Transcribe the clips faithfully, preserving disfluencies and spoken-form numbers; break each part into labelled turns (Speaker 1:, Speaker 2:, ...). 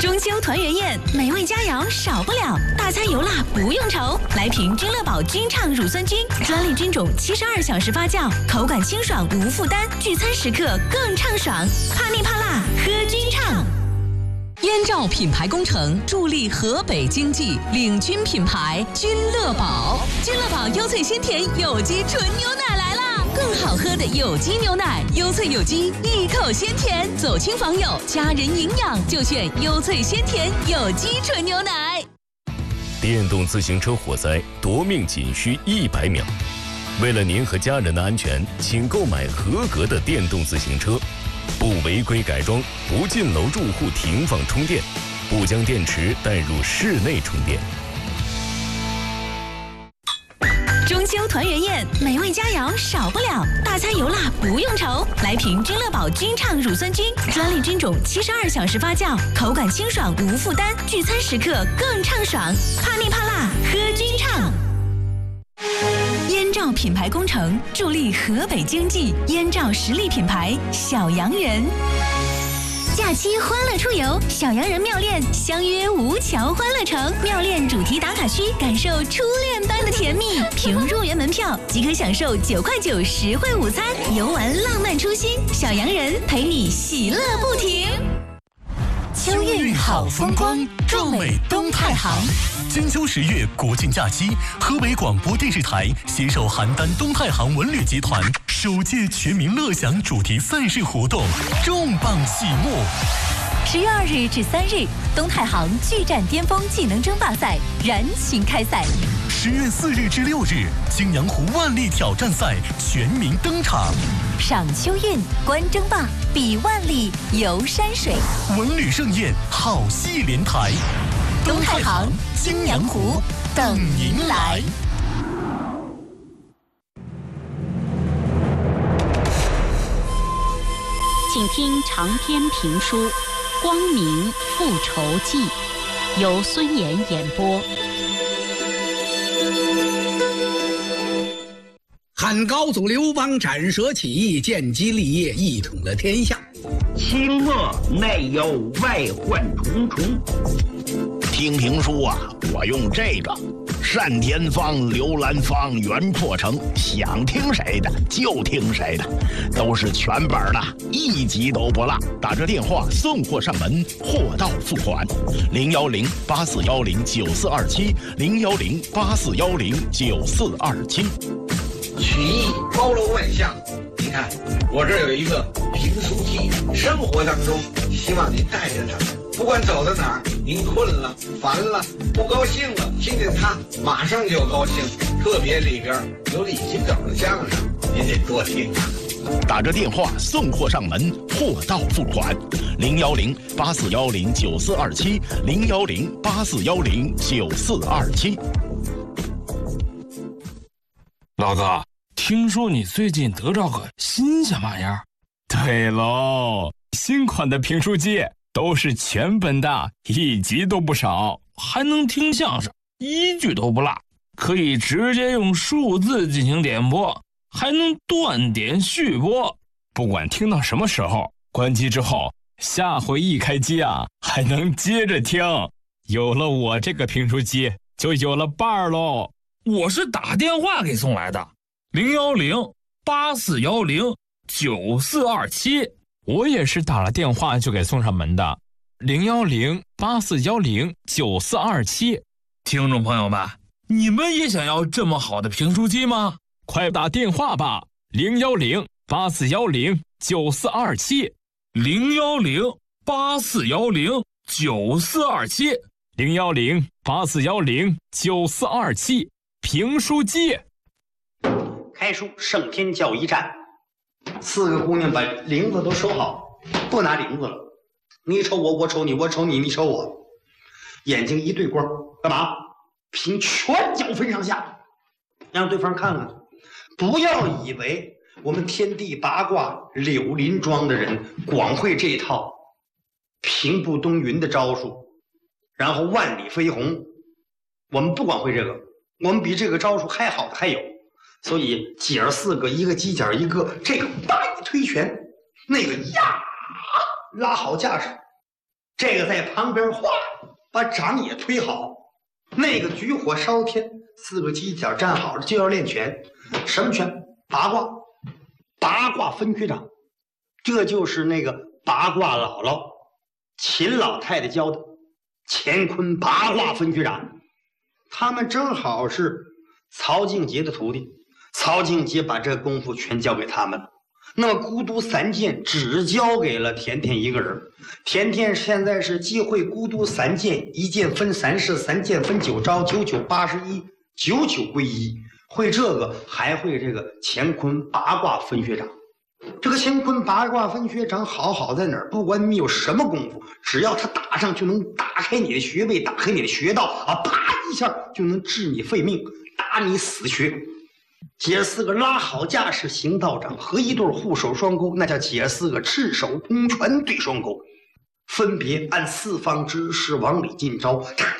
Speaker 1: 中秋团圆宴，美味佳肴少不了，大餐油辣不用愁。来瓶君乐宝君畅乳酸菌，专利菌种，七十二小时发酵，口感清爽无负担，聚餐时刻更畅爽。怕腻怕辣，喝君畅。燕赵品牌工程助力河北经济，领军品牌君乐宝。君乐宝优萃鲜甜有机纯牛奶来啦！更好喝的有机牛奶，优萃有机，一口鲜甜，走亲访友，家人营养就选优萃鲜甜有机纯牛奶。
Speaker 2: 电动自行车火灾夺命仅需一百秒，为了您和家人的安全，请购买合格的电动自行车，不违规改装，不进楼住户停放充电，不将电池带入室内充电。
Speaker 1: 中秋团圆宴，美味佳肴少不了，大餐油辣不用愁。来瓶君乐宝君畅乳酸菌，专利菌种，七十二小时发酵，口感清爽无负担，聚餐时刻更畅爽。怕腻怕辣，喝君畅。燕赵品牌工程助力河北经济，燕赵实力品牌小洋人。假期欢乐出游，小洋人妙恋相约吴桥欢乐城，妙恋主题打卡区，感受初恋般的甜蜜。凭入园门票即可享受九块九实惠午餐，游玩浪漫初心，小洋人陪你喜乐不停。
Speaker 3: 秋韵好风光，壮美东太行。金秋十月国庆假期，河北广播电视台携手邯郸东太行文旅集团首届全民乐享主题赛事活动重磅启幕。
Speaker 1: 十月二日至三日，东太行巨战巅峰技能争霸赛燃情开赛。
Speaker 3: 十月四日至六日，泾阳湖万历挑战赛全民登场。
Speaker 1: 赏秋韵，观争霸，比万历，游山水，
Speaker 3: 文旅盛宴，好戏连台。
Speaker 1: 东太行泾阳湖等您来。
Speaker 4: 请听长篇评书《光明复仇记》，由孙岩演播。
Speaker 5: 汉高祖刘邦斩蛇起义，建基立业，一统了天下。
Speaker 6: 清末内忧外患重重。听评书啊，我用这个单田芳、刘兰芳、袁破城，想听谁的就听谁的，都是全本的，一集都不落。打这电话送货上门，货到付款。零幺零八四幺零九四二七，零幺零八四幺零九四二七。
Speaker 7: 曲艺包罗万象，你看我这儿有一个评书机，生活当中希望您带着它，不管走到哪儿，您困了、烦了、不高兴了，听见它马上就高兴。特别里边有李金斗的相声，您得多听啊。
Speaker 6: 打着电话送货上门，货到付款。零幺零八四幺零九四二七，零幺零八四幺零九四二七。
Speaker 8: 老哥，听说你最近得着个新鲜玩意儿？
Speaker 9: 对喽，新款的评书机都是全本的，一集都不少，
Speaker 8: 还能听相声，一句都不落，可以直接用数字进行点播，还能断点续播。
Speaker 9: 不管听到什么时候，关机之后，下回一开机啊，还能接着听。有了我这个评书机，就有了伴儿喽。
Speaker 8: 我是打电话给送来的，零幺零八四幺零九四二七。
Speaker 9: 我也是打了电话就给送上门的，零幺零八四幺零九四二七。
Speaker 8: 听众朋友们，你们也想要这么好的评书机吗？
Speaker 9: 快打电话吧，零幺零八四幺零九四二七，
Speaker 8: 零幺零八四幺零九四二七，
Speaker 9: 零幺零八四幺零九四二七。评书机。
Speaker 10: 开书圣天教一战，四个姑娘把铃子都收好，不拿铃子了。你瞅我，我瞅你，我瞅你，你瞅我，眼睛一对光，干嘛？凭拳脚分上下，让对方看看。不要以为我们天地八卦柳林庄的人光会这套平步东云的招数，然后万里飞鸿。我们不光会这个，我们比这个招数还好的还有。所以姐儿四个，一个犄角一个，这个大一推拳，那个呀拉好架势， 这个在旁边哗把掌也推好，那个举火烧天，四个犄角站好了就要练拳。什么拳？八卦，八卦分区掌。这就是那个八卦姥姥秦老太太教的乾坤八卦分区掌。他们正好是曹敬节的徒弟，曹敬节把这功夫全交给他们了。那么孤独三剑只交给了甜甜一个人。甜甜现在是既会孤独三剑，一剑分三式，三剑分九招，九九八十一，九九归一。会这个，还会这个乾坤八卦分穴掌。这个乾坤八卦分穴掌好好在哪儿？不管你有什么功夫，只要他打上就能打开你的穴位，打开你的穴道啊，啪一下就能治你废命，打你死穴。姐四个拉好架势行道掌，和一对护手双钩，那叫姐四个赤手空拳对双钩，分别按四方之势往里进招，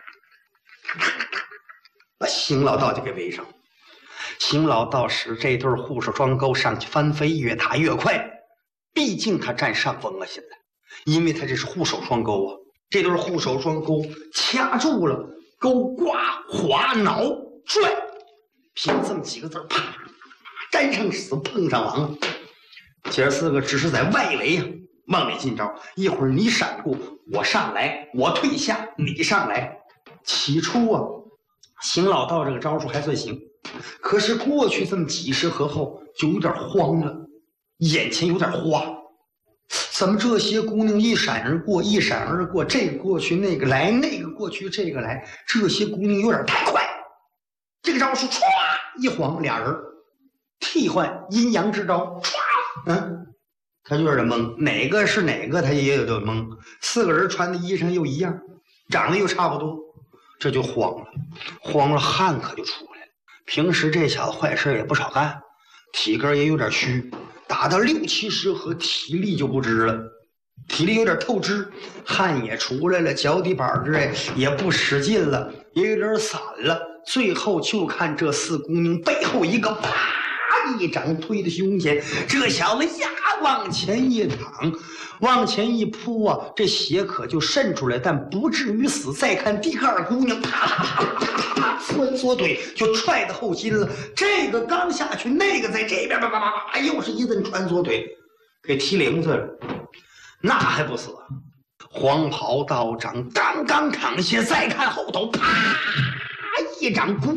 Speaker 10: 把邢老道就给围上。邢老道使这对护手双钩上去翻飞，越打越快，毕竟他占上风了。现在，因为他这是护手双钩啊，这对护手双钩掐住了，钩挂滑挠拽。凭这么几个字，啪，沾上死，碰上亡了。姐儿四个只是在外围啊，往里进招。一会儿你闪过，我上来，我退下，你上来。起初啊，邢老道这个招数还算行，可是过去这么几十合后，就有点慌了，眼前有点花。怎么这些姑娘一闪而过，一闪而过，这个过去那个来，那个过去这个来，这些姑娘有点太快。这个招数歘一晃，俩人替换阴阳之招，歘，嗯，他就有点懵，哪个是哪个，他也有点懵。四个人穿的衣裳又一样，长得又差不多，这就慌了，慌了，汗可就出来了。平时这小子坏事也不少干，体格也有点虚，打到六七十合，体力就不支了，体力有点透支，汗也出来了，脚底板之类也不使劲了，也有点散了。最后就看这四姑娘背后一个啪一掌推到胸前，这小子呀往前一躺，往前一扑啊，这血可就渗出来，但不至于死。再看第二姑娘，啪啪啪啪啪穿梭腿就踹到后心了。这个刚下去，那个在这边啪啪啪啪，又是一阵穿梭腿，给踢灵子了。那还不死啊？黄袍道长刚刚躺下，再看后头，啪一掌鼓，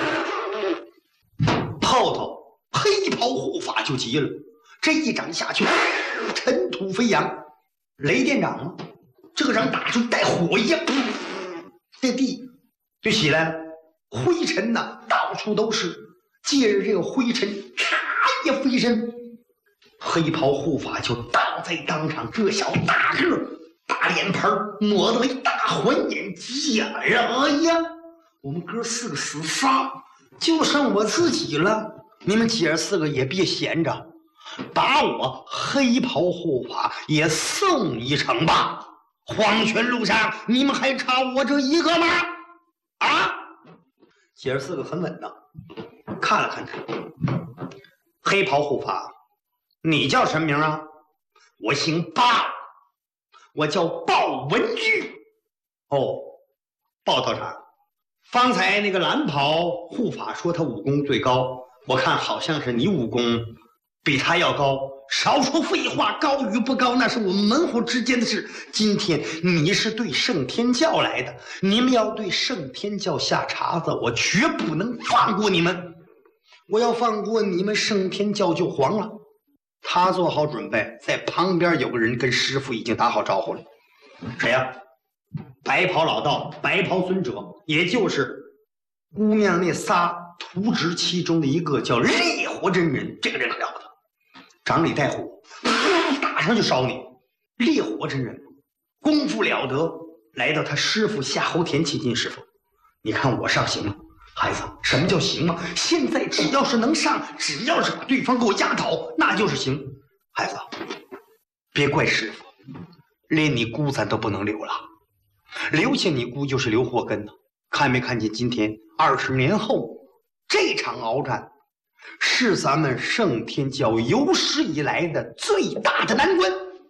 Speaker 10: 后头黑袍护法就急了。这一掌下去，尘土飞扬，雷电掌啊！这个掌打出带火焰，这地就起来了，灰尘呐、啊，到处都是。借着这个灰尘，咔一飞身，黑袍护法就倒在当场。这小大个大脸盆抹到一大环眼假呀呀！我们哥四个死仨，就剩我自己了。你们姐儿四个也别闲着，把我黑袍护法也送一程吧。黄泉路上，你们还差我这一个吗？啊！姐儿四个很稳当，看了看他，黑袍护法，你叫什么名啊？我姓鲍，我叫鲍文玉。哦，鲍道长。方才那个蓝袍护法说他武功最高，我看好像是你武功比他要高。少说废话，高与不高那是我们门户之间的事。今天你是对圣天教来的，你们要对圣天教下茬子，我绝不能放过你们。我要放过你们，圣天教就黄了。他做好准备，在旁边有个人跟师傅已经打好招呼了。谁呀、啊？白袍老道，白袍尊者，也就是姑娘那仨徒侄其中的一个，叫烈火真人。这个人可了不得，掌里带火，打上就烧你。烈火真人功夫了得，来到他师傅夏侯田亲近师傅，你看我上行吗？孩子，什么叫行吗？现在只要是能上，只要是把对方给我压倒，那就是行。孩子，别怪师傅，连你姑咱都不能留了。留下你姑就是留祸根呢。看没看见今天二十年后这场鏖战，是咱们圣天教有史以来的最大的难关。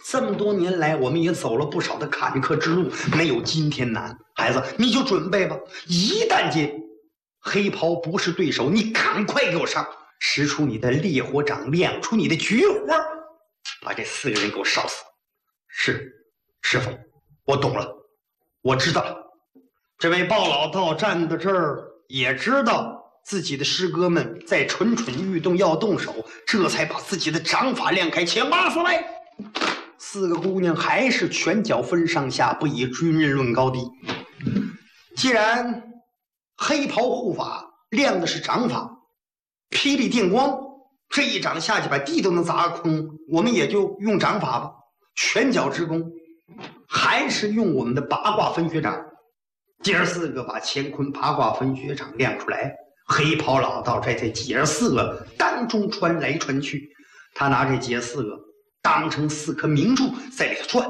Speaker 10: 这么多年来，我们也走了不少的坎坷之路，没有今天难。孩子，你就准备吧，一旦间黑袍不是对手，你赶快给我上，使出你的烈火掌，亮出你的绝活，把这四个人给我烧死。是，师傅，我懂了，我知道了。这位鲍老道站在这儿，也知道自己的师哥们在蠢蠢欲动，要动手，这才把自己的掌法亮开，前八四来。四个姑娘还是拳脚分上下，不以军人论高低。既然黑袍护法亮的是掌法，霹雳电光，这一掌下去把地都能砸空，我们也就用掌法吧。拳脚之功，还是用我们的八卦分穴掌。姐儿四个把乾坤八卦分穴掌亮出来，黑袍老道在这姐儿四个当中穿来穿去，他拿这姐四个当成四颗明珠在里头转。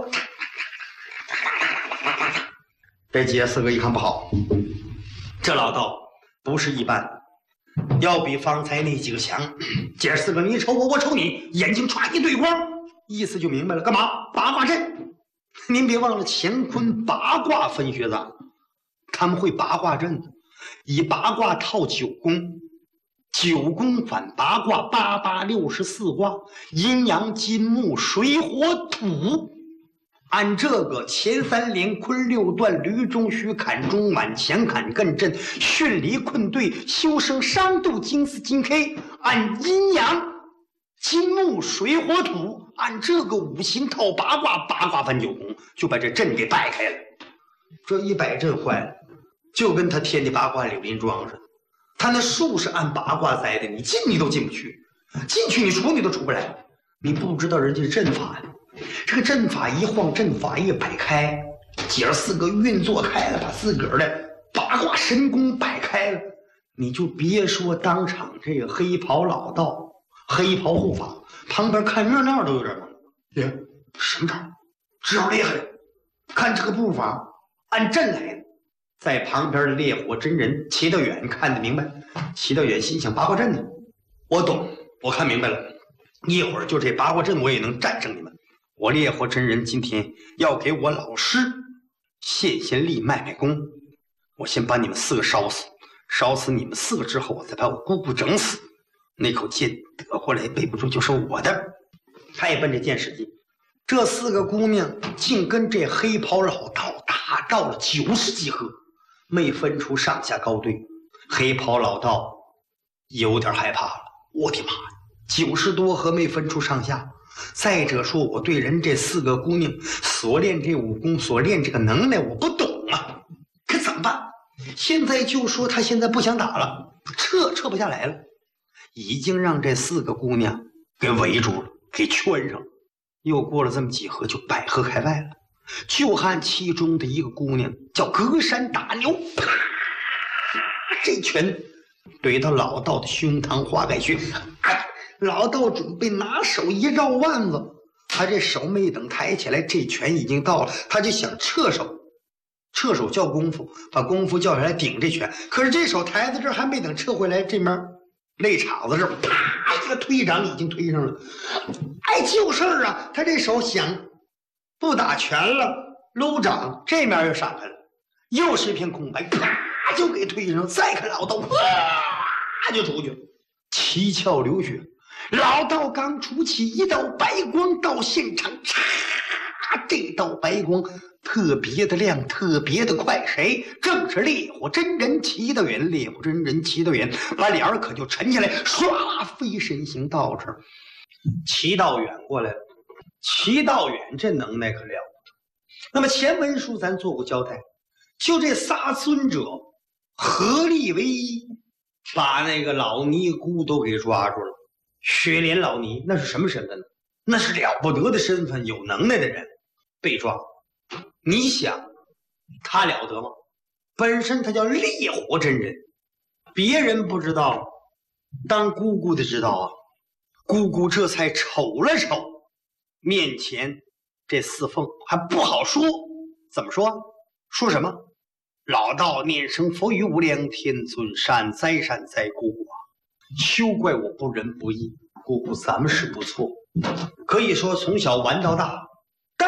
Speaker 10: 这姐四个一看不好，这老道不是一般，要比方才那几个强。姐四个你瞅我，我瞅你，眼睛唰一对光，意思就明白了，干嘛？八卦阵。您别忘了乾坤八卦分穴掌，他们会八卦阵，以八卦套九宫，九宫反八卦，八八六十四卦，阴阳金木水火土。按这个前三连坤六段，驴中虚，坎中满，前坎艮震，巽离困兑，修生伤度，金丝金 K。按阴阳金木水火土，按这个五行套八卦，八卦翻九宫，就把这阵给摆开了。这一摆阵坏了，就跟他天地八卦柳林庄似的，他那树是按八卦栽的，你进你都进不去，进去你出你都出不来，你不知道人家阵法呀。这个阵法一晃，阵法一摆开，姐儿四个运作开了，把自个儿的八卦神功摆开了，你就别说当场这个黑袍老道、黑袍护法旁边看热闹都有点懵。耶，什么招？这招厉害了！看这个步伐，按阵来的。在旁边的烈火真人齐道远看得明白，齐道远心想：八卦阵呢？我懂，我看明白了。一会儿就这八卦阵，我也能战胜你们。我烈火真人今天要给我老师献献力，卖卖功。我先把你们四个烧死，烧死你们四个之后，我再把我姑姑整死。那口剑得过来，背不住就是我的。他也奔着剑使劲。这四个姑娘竟跟这黑袍老道打到了九十几合，没分出上下高低。黑袍老道有点害怕了，我的妈呀，九十多合没分出上下。再者说，我对人这四个姑娘所练这武功，所练这个能耐，我不懂啊，可怎么办？现在就说他现在不想打了，撤撤不下来了，已经让这四个姑娘给围住了，给圈上了。又过了这么几合，就百合开外了。就看其中的一个姑娘叫隔山打牛，啪，这拳怼到老道的胸膛华盖穴。哎，老道准备拿手一绕腕子，他这手没等抬起来，这拳已经到了，他就想撤手，撤手叫功夫，把功夫叫下来顶这拳。可是这手抬在这儿还没等撤回来，这面肋场子这儿啪一个推掌已经推上了。哎，就事儿啊，他这手想不打拳了，搂掌，这面又闪开了，又是一片空白，啪就给推上。再看老道，啪就出去了，七窍流血。老道刚出起一道白光到现场，嚓，这道白光特别的亮，特别的快。谁？正是烈火真人齐道远。烈火真人齐道远把脸儿可就沉下来，唰飞身行到这儿。齐道远过来了。齐道远这能耐可了不得。那么前文书咱做过交代，就这仨尊者合力为一，把那个老尼姑都给抓住了。雪莲老尼那是什么身份呢？那是了不得的身份，有能耐的人被抓。你想他了得吗？本身他叫烈火真人，别人不知道，当姑姑的知道啊。姑姑这才瞅了瞅面前这四凤，还不好说。怎么说？说什么？老道念声佛语无量天尊，善哉善哉，姑姑啊，休怪我不仁不义。姑姑咱们是不错，可以说从小玩到大，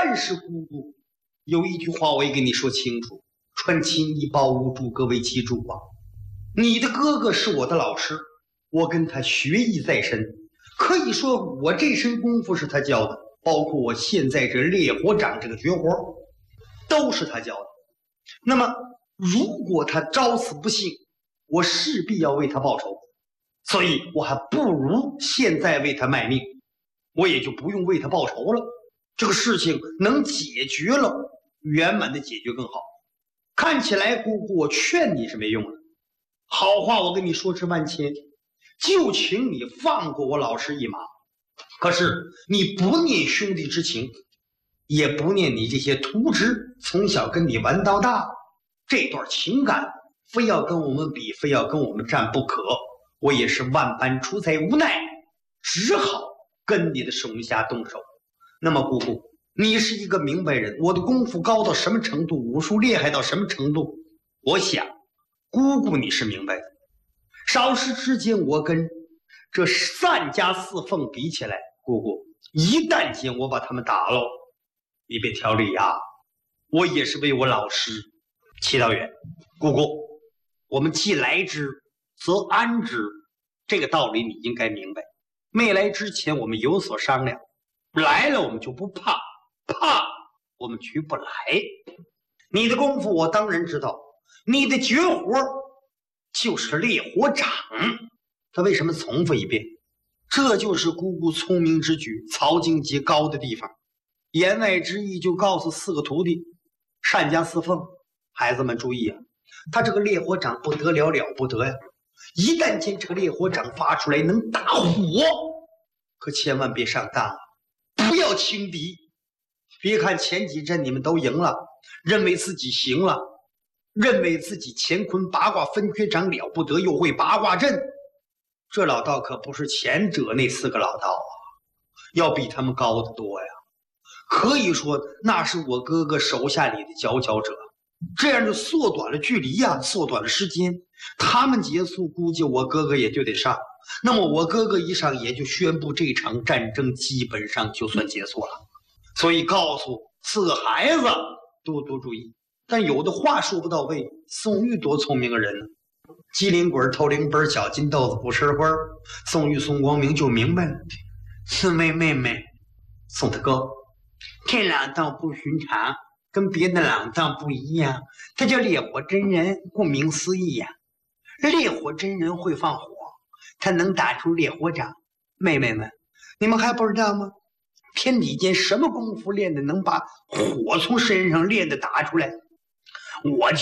Speaker 10: 但是姑姑，有一句话我也跟你说清楚，传情义报无助，各位记住啊！你的哥哥是我的老师，我跟他学艺在身，可以说我这身功夫是他教的，包括我现在这烈火掌这个绝活，都是他教的。那么，如果他招死不幸，我势必要为他报仇，所以我还不如现在为他卖命，我也就不用为他报仇了。这个事情能解决了，圆满的解决更好。看起来姑姑，我劝你是没用的。好话我跟你说之万千，就请你放过我老师一马。可是你不念兄弟之情，也不念你这些徒侄从小跟你玩到大，这段情感非要跟我们比，非要跟我们战不可。我也是万般出在无奈，只好跟你的手下动手。那么姑姑，你是一个明白人，我的功夫高到什么程度，武术厉害到什么程度，我想姑姑你是明白的。少时之间，我跟这三家四凤比起来，姑姑一旦间我把他们打了，你别挑理啊，我也是为我老师。祁道远，姑姑，我们既来之则安之，这个道理你应该明白。没来之前我们有所商量，来了我们就不怕，怕我们去不来。你的功夫我当然知道，你的绝活就是烈火掌。他为什么重复一遍？这就是姑姑聪明之举，曹境界高的地方。言外之意就告诉四个徒弟，单家四凤，孩子们注意啊，他这个烈火掌不得了，了不得呀！一旦间这个烈火掌发出来能打火，可千万别上当啊，不要轻敌。别看前几阵你们都赢了，认为自己行了，认为自己乾坤八卦分缺掌了不得，又会八卦阵。这老道可不是前者那四个老道啊，要比他们高得多呀。可以说那是我哥哥手下里的佼佼者，这样就缩短了距离呀、啊，缩短了时间。他们结束，估计我哥哥也就得上。那么我哥哥一上，也就宣布这场战争基本上就算结束了。所以告诉四个孩子多多注意。但有的话说不到位，宋玉多聪明个人呢，机灵鬼偷灵本，小金豆子不吃花。宋玉宋光明就明白了，四位妹妹，宋大哥，这老道不寻常，跟别的老道不一样，他叫烈火真人，顾名思义呀、啊，烈火真人会放火，他能打出烈火掌。妹妹们，你们还不知道吗？天底间什么功夫练的能把火从身上练的打出来？我